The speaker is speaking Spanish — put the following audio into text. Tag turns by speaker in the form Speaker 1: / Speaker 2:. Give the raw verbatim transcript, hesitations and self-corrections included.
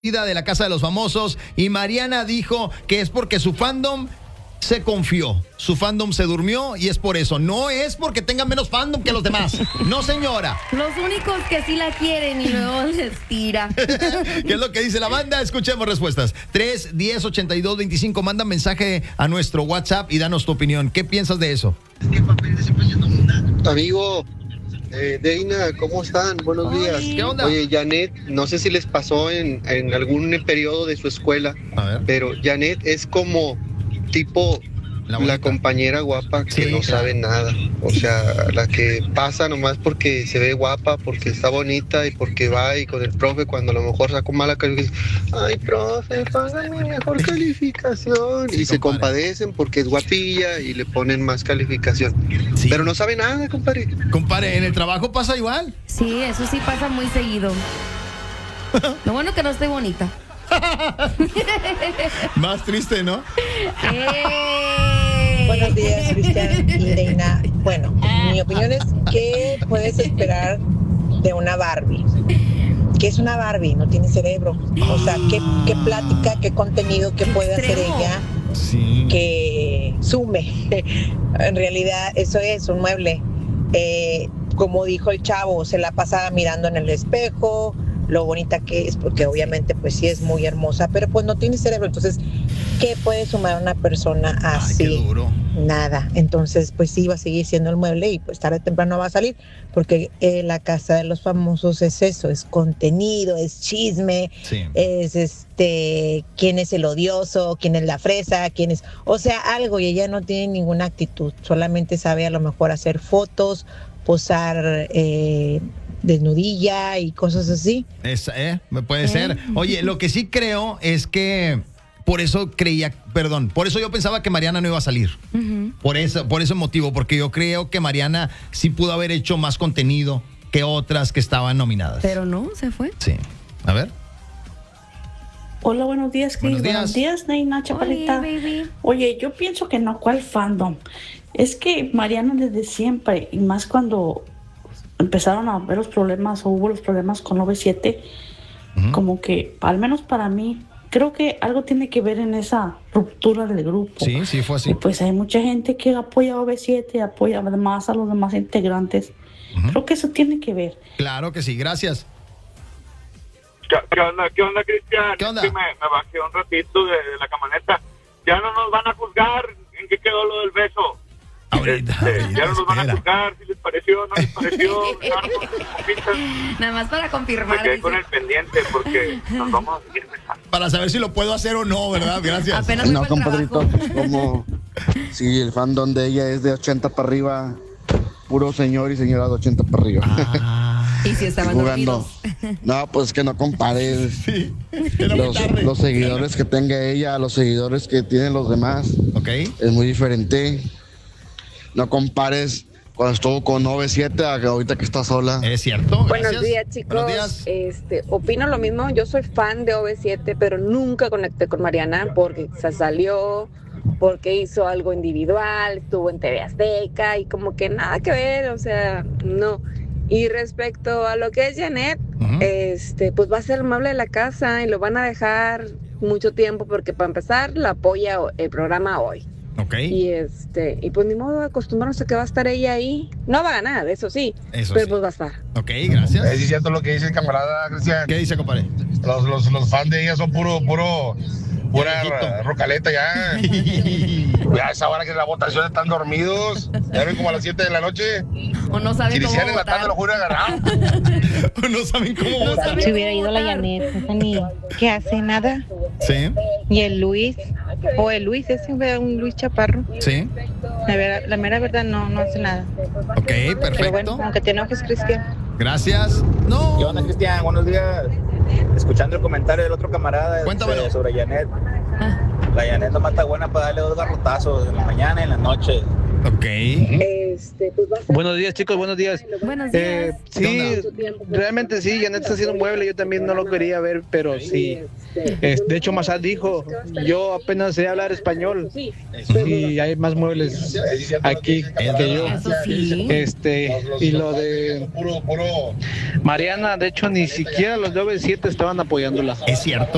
Speaker 1: de la Casa de los Famosos y Mariana dijo que es porque su fandom se confió, su fandom se durmió y es por eso. No es porque tengan menos fandom que los demás. No, señora.
Speaker 2: Los únicos que sí la quieren y luego les tira.
Speaker 1: ¿Qué es lo que dice la banda? Escuchemos respuestas. tres, diez, ochenta y dos, veinticinco. Manda mensaje a nuestro WhatsApp y danos tu opinión. ¿Qué piensas de eso?
Speaker 3: Amigo, eh, Deina, ¿cómo están? Buenos
Speaker 2: Oye.
Speaker 3: días.
Speaker 1: ¿Qué onda?
Speaker 3: Oye, Janet, no sé si les pasó en, en algún periodo de su escuela,
Speaker 1: A ver.
Speaker 3: pero Janet es como tipo
Speaker 1: La
Speaker 3: la,
Speaker 1: bonita.
Speaker 3: compañera guapa que
Speaker 1: Sí,
Speaker 3: no
Speaker 1: claro.
Speaker 3: sabe nada. O sea, la que pasa nomás porque se ve guapa, porque está bonita y porque va y con el profe cuando a lo mejor sacó mala calificación. Ay, profe, págame mejor calificación.
Speaker 1: Sí,
Speaker 3: y se
Speaker 1: compadre.
Speaker 3: compadecen porque es guapilla y le ponen más calificación.
Speaker 1: Sí.
Speaker 3: Pero no sabe nada, compadre.
Speaker 1: Compadre, en el trabajo pasa igual.
Speaker 2: Sí, eso sí pasa muy seguido. Lo bueno que no estoy bonita.
Speaker 1: Más triste, ¿no?
Speaker 2: ¡Eh!
Speaker 4: Buenos días, Cristian y Deina. Bueno, mi opinión es ¿qué puedes esperar de una Barbie? ¿Qué es una Barbie? No tiene cerebro. O sea, ¿qué, qué plática, qué contenido, qué puede hacer
Speaker 2: Extremo.
Speaker 4: ella
Speaker 1: Sí.
Speaker 4: que sume? En realidad, eso es un mueble. Eh, como dijo el chavo, se la pasa mirando en el espejo, lo bonita que es, porque obviamente pues sí es muy hermosa, pero pues no tiene cerebro. Entonces, ¿qué puede sumar una persona
Speaker 1: Ay,
Speaker 4: así?
Speaker 1: qué duro.
Speaker 4: Nada. Entonces, pues sí, va a seguir siendo el mueble y pues tarde o temprano va a salir, porque eh, la Casa de los Famosos es eso, es contenido, es chisme,
Speaker 1: Sí.
Speaker 4: es este, quién es el odioso, quién es la fresa, quién es, o sea, algo, y ella no tiene ninguna actitud, solamente sabe a lo mejor hacer fotos, posar eh, desnudilla y cosas así.
Speaker 1: Es, ¿eh? Puede
Speaker 2: ¿Eh?
Speaker 1: ser. Oye, lo que sí creo es que por eso creía, perdón, por eso yo pensaba que Mariana no iba a salir.
Speaker 2: Ujú.
Speaker 1: Por eso, por ese motivo, porque yo creo que Mariana sí pudo haber hecho más contenido que otras que estaban nominadas.
Speaker 2: Pero no, se fue.
Speaker 1: Sí. A ver.
Speaker 5: Hola, buenos días, Cris.
Speaker 1: Buenos días.
Speaker 5: Buenos días, Neina Chaparrita.
Speaker 2: Oye, baby.
Speaker 5: Oye, yo pienso que no, ¿cuál fandom? Es que Mariana desde siempre, y más cuando empezaron a ver los problemas o hubo los problemas con O V siete,
Speaker 1: Ujú.
Speaker 5: como que, al menos para mí, creo que algo tiene que ver en esa ruptura del grupo.
Speaker 1: Sí, sí, fue así.
Speaker 5: Y pues hay mucha gente que apoya a O V siete, apoya además a los demás integrantes.
Speaker 1: Ujú.
Speaker 5: Creo que eso tiene que ver.
Speaker 1: Claro que sí, gracias.
Speaker 6: ¿Qué, qué onda, qué onda, Cristian?
Speaker 1: ¿Qué onda?
Speaker 6: Sí, me, me bajé un ratito de, de la camioneta. Ya no nos van a juzgar. ¿En qué quedó lo del beso?
Speaker 1: Ahorita,
Speaker 6: Este,
Speaker 1: ahorita,
Speaker 6: ya no nos van a
Speaker 1: espera.
Speaker 6: juzgar. Si les pareció, no les pareció. Dejaron con sus compitas.
Speaker 2: Nada más para
Speaker 6: Me
Speaker 2: confirmar.
Speaker 6: quedé
Speaker 2: dice.
Speaker 6: con el pendiente porque nos vamos a seguir besando.
Speaker 1: Para saber si lo puedo hacer o no, ¿verdad? Gracias.
Speaker 2: Apenas voy
Speaker 3: No,
Speaker 2: para el
Speaker 3: compadrito,
Speaker 2: trabajo.
Speaker 3: como si el fandom de ella es de ochenta para arriba, puro señor y señora de ochenta para arriba.
Speaker 1: Ah,
Speaker 2: Y si estaban
Speaker 3: Jugando.
Speaker 2: dormidos.
Speaker 3: No, pues que no compares
Speaker 1: sí. Era muy
Speaker 3: los,
Speaker 1: tarde.
Speaker 3: los seguidores que tenga ella a los seguidores que tienen los demás.
Speaker 1: Ok.
Speaker 3: Es muy diferente. No compares cuando estuvo con O V siete a ahorita que está sola.
Speaker 1: Es cierto.
Speaker 7: Buenos
Speaker 1: gracias.
Speaker 7: días, chicos.
Speaker 1: Buenos días.
Speaker 7: Este, opino lo mismo. Yo soy fan de O V siete, pero nunca conecté con Mariana porque se salió, porque hizo algo individual, estuvo en T V Azteca y como que nada que ver, o sea, no. Y respecto a lo que es Janet,
Speaker 1: Ujú.
Speaker 7: este, pues va a ser el mueble de la casa y lo van a dejar mucho tiempo porque para empezar la apoya el programa hoy.
Speaker 1: Ok.
Speaker 7: Y este, y pues ni modo acostumbrarnos a que va a estar ella ahí. No va a ganar, eso sí,
Speaker 1: Eso
Speaker 7: pero
Speaker 1: sí.
Speaker 7: pues va a estar.
Speaker 1: Ok, gracias.
Speaker 8: Es cierto lo que dice el camarada Cristian.
Speaker 1: ¿Qué dice, compadre?
Speaker 8: Los, los, los fans de ella son puro, puro, pura
Speaker 1: Viejito.
Speaker 8: ra- rocaleta ya. Ya a esa hora que la votación están dormidos. Ya ven como a las siete de la noche.
Speaker 2: O no sabe
Speaker 8: Si le
Speaker 2: cómo
Speaker 8: hicieran en la
Speaker 2: votar.
Speaker 8: tarde, lo juro a ganar.
Speaker 1: No saben cómo
Speaker 2: No
Speaker 1: votar.
Speaker 2: saben
Speaker 9: Si hubiera
Speaker 2: cómo
Speaker 9: ido la
Speaker 2: votar.
Speaker 9: Janet, esa ni que hace nada.
Speaker 1: Sí,
Speaker 9: Y el Luis, o el Luis, ese fue un Luis Chaparro.
Speaker 1: sí.
Speaker 9: La, verdad, la mera verdad no, no hace nada.
Speaker 1: Ok,
Speaker 9: Pero bueno,
Speaker 1: perfecto.
Speaker 9: aunque te enojes, Cristian.
Speaker 1: Gracias. No.
Speaker 10: ¿Qué onda, Cristian? Buenos días. Escuchando el comentario del otro camarada
Speaker 1: Cuéntamelo.
Speaker 10: este, sobre Janet.
Speaker 2: Ah.
Speaker 10: La Janet nomás está buena para darle dos garrotazos en la mañana y en la noche.
Speaker 1: Ok.
Speaker 7: Este, pues va a ser
Speaker 11: Buenos días, chicos, buenos días.
Speaker 2: Buenos
Speaker 11: Eh,
Speaker 2: días.
Speaker 11: sí, realmente sí, Janet está haciendo un mueble, yo también no lo quería ver, pero sí. Es- de hecho, Masad dijo, yo apenas sé hablar español y hay más muebles aquí que yo.
Speaker 2: Eso sí.
Speaker 11: Este, y lo de
Speaker 8: Puro, puro.
Speaker 11: Mariana, de hecho, ni siquiera los nueve siete estaban apoyándola.
Speaker 1: Es cierto.